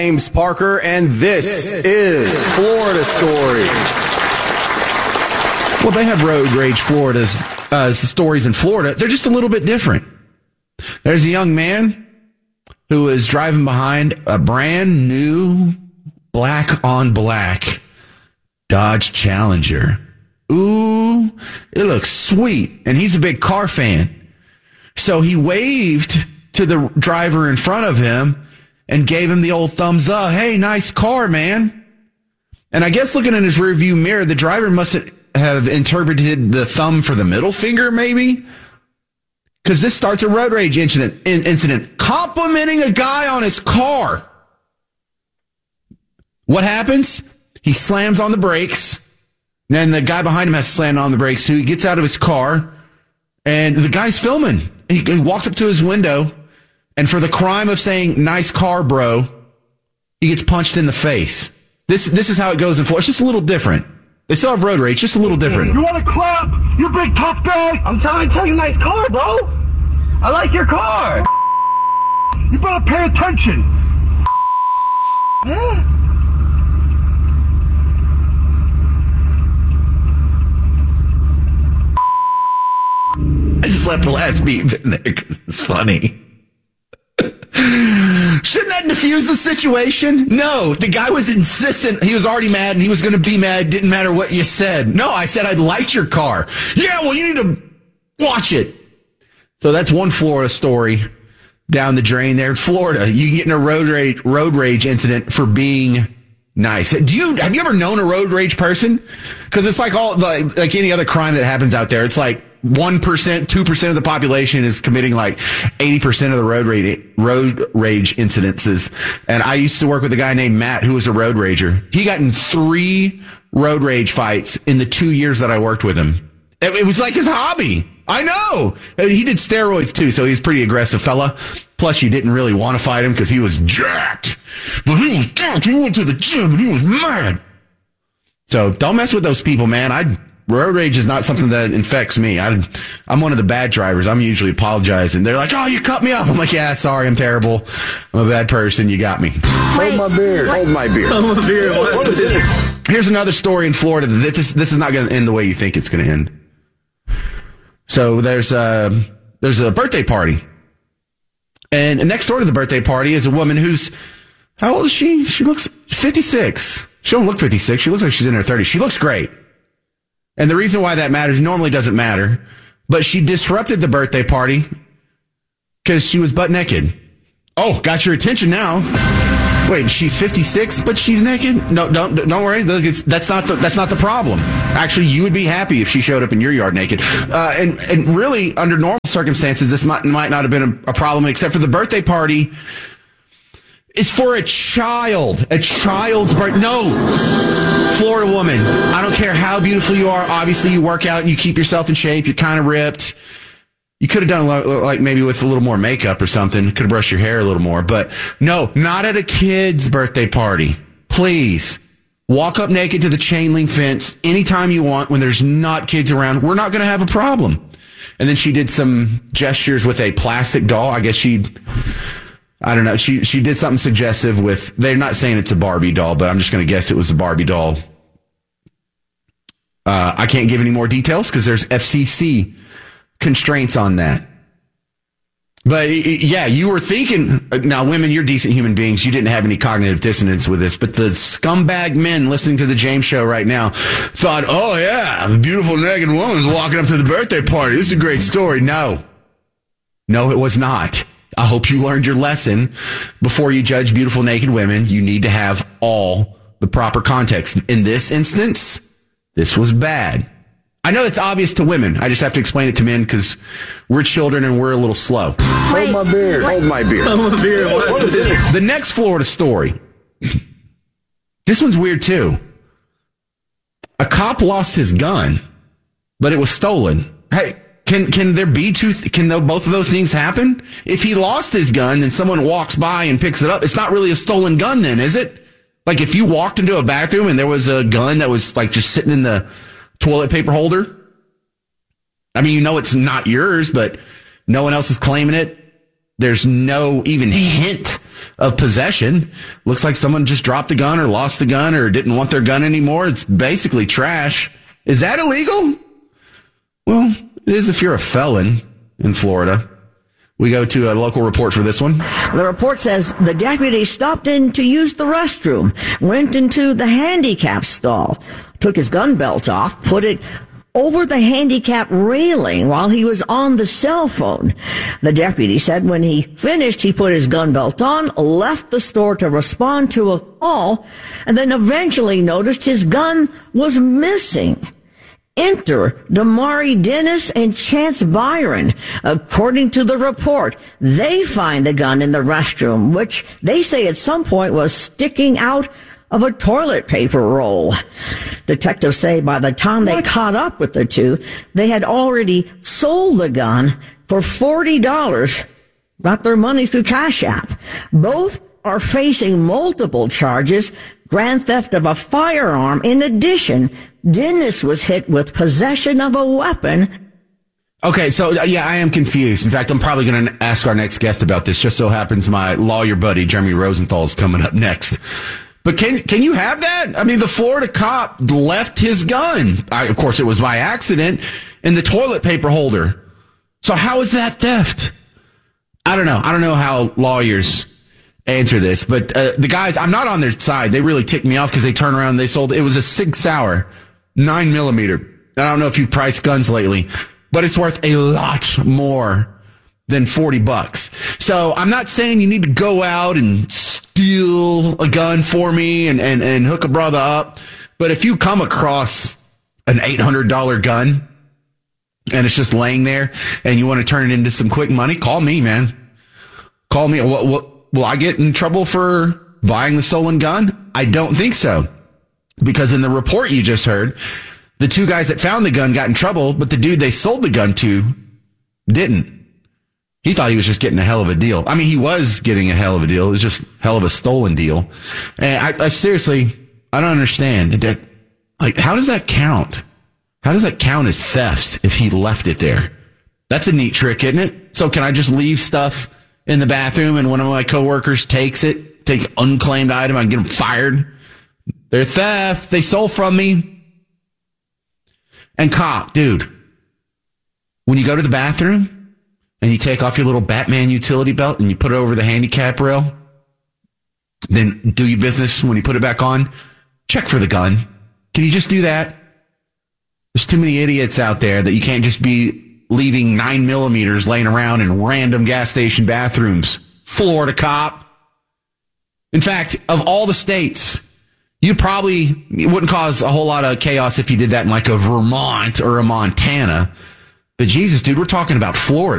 James Parker, and this is Florida Story. Well, they have road rage stories in Florida. They're just a little bit different. There's a young man who is driving behind a brand new black on black Dodge Challenger. Ooh, it looks sweet. And he's a big car fan. So he waved to the driver in front of him and gave him the old thumbs up. Hey, nice car, man. And I guess looking in his rearview mirror, the driver must have interpreted the thumb for the middle finger, maybe. Because this starts a road rage incident. Complimenting a guy on his car. What happens? He slams on the brakes. And the guy behind him has to slam on the brakes, so he gets out of his car. And the guy's filming. He walks up to his window. And for the crime of saying, nice car, bro, he gets punched in the face. This is how it goes in Florida. It's just a little different. They still have road rage, just a little different. You want to clap? You big tough guy? I'm trying to tell you, nice car, bro. I like your car. You better pay attention. Yeah. I just left the last beat in there because it's funny. Shouldn't that diffuse the situation? No, the guy was insistent. He was already mad and he was going to be mad. Didn't matter what you said. No, I said I liked your car. Yeah, well, you need to watch it. So that's one Florida story down the drain there. In Florida, you get in a road rage incident for being nice. Have you ever known a road rage person? Because it's like like any other crime that happens out there. It's like 1%, 2% of the population is committing like 80% of the road rage incidences. And I used to work with a guy named Matt who was a road rager. He got in 3 road rage fights in the 2 years that I worked with him. It was like his hobby. I know. He did steroids too, so he's a pretty aggressive fella. Plus, you didn't really want to fight him because he was jacked. But he was jacked. He went to the gym and he was mad. So don't mess with those people, man. Road rage is not something that infects me. I'm one of the bad drivers. I'm usually apologizing. They're like, oh, you cut me off. I'm like, yeah, sorry, I'm terrible. I'm a bad person. You got me. Hold my beer. Hold my beer. Hold my beer. What is it? Here's another story in Florida. This is not going to end the way you think it's going to end. So there's a birthday party. And next door to the birthday party is a woman who's, how old is she? She looks 56. She don't look 56. She looks like she's in her 30s. She looks great. And the reason why that matters normally doesn't matter, but she disrupted the birthday party because she was butt naked. Oh, got your attention now. Wait, she's 56, but she's naked? No, don't worry. Look, that's not the problem. Actually, you would be happy if she showed up in your yard naked. And really, under normal circumstances, this might not have been a problem, except for the birthday party is for a child. A child's birthday. No. Florida woman, I don't care how beautiful you are. Obviously, you work out and you keep yourself in shape. You're kind of ripped. You could have done like maybe with a little more makeup or something. Could have brushed your hair a little more. But no, not at a kid's birthday party. Please walk up naked to the chain link fence anytime you want when there's not kids around. We're not going to have a problem. And then she did some gestures with a plastic doll. I guess I don't know. She did something suggestive with, they're not saying it's a Barbie doll, but I'm just going to guess it was a Barbie doll. I can't give any more details because there's FCC constraints on that. But yeah, you were thinking, now women, you're decent human beings. You didn't have any cognitive dissonance with this, but the scumbag men listening to the James Show right now thought, oh yeah, a beautiful naked woman's walking up to the birthday party. This is a great story. No, it was not. I hope you learned your lesson. Before you judge beautiful naked women, you need to have all the proper context. In this instance, this was bad. I know it's obvious to women. I just have to explain it to men because we're children and we're a little slow. Hold my beer. Hold my beer. Hold my beer. What is it? The next Florida story. This one's weird too. A cop lost his gun, but it was stolen. Hey, can there be both of those things happen? If he lost his gun and someone walks by and picks it up, it's not really a stolen gun then, is it? Like if you walked into a bathroom and there was a gun that was like just sitting in the toilet paper holder. I mean, it's not yours, but no one else is claiming it. There's no even hint of possession. Looks like someone just dropped the gun or lost the gun or didn't want their gun anymore. It's basically trash. Is that illegal? Well, it is if you're a felon in Florida. We go to a local report for this one. The report says the deputy stopped in to use the restroom, went into the handicap stall, took his gun belt off, put it over the handicap railing while he was on the cell phone. The deputy said when he finished, he put his gun belt on, left the store to respond to a call, and then eventually noticed his gun was missing. Enter Damari Dennis and Chance Byron. According to the report, they find the gun in the restroom, which they say at some point was sticking out of a toilet paper roll. Detectives say by the time they caught up with the two, they had already sold the gun for $40, got their money through Cash App. Both are facing multiple charges, grand theft of a firearm. In addition, Dennis was hit with possession of a weapon. Okay, so yeah, I am confused. In fact, I'm probably going to ask our next guest about this. Just so happens my lawyer buddy, Jeremy Rosenthal, is coming up next. But can you have that? I mean, the Florida cop left his gun. Of course, it was by accident in the toilet paper holder. So how is that theft? I don't know. I don't know how lawyers answer this, but the guys, I'm not on their side. They really ticked me off because they turned around and they sold, it was a Sig Sauer 9mm. I don't know if you priced guns lately, but it's worth a lot more than $40. So I'm not saying you need to go out and steal a gun for me and hook a brother up. But if you come across an $800 gun and it's just laying there and you want to turn it into some quick money, call me, man. Call me. Will I get in trouble for buying the stolen gun? I don't think so. Because in the report you just heard, the two guys that found the gun got in trouble, but the dude they sold the gun to didn't. He thought he was just getting a hell of a deal. I mean, he was getting a hell of a deal. It was just hell of a stolen deal. And I seriously, I don't understand. Like, how does that count? How does that count as theft if he left it there? That's a neat trick, isn't it? So can I just leave stuff in the bathroom and one of my coworkers takes it, take unclaimed item, I can get them fired? They're theft. They stole from me. And cop, dude, when you go to the bathroom and you take off your little Batman utility belt and you put it over the handicap rail, then do your business. When you put it back on, check for the gun. Can you just do that? There's too many idiots out there that you can't just be leaving 9mm laying around in random gas station bathrooms. Florida cop. In fact, of all the states, it wouldn't cause a whole lot of chaos if you did that in like a Vermont or a Montana. But Jesus, dude, we're talking about Florida.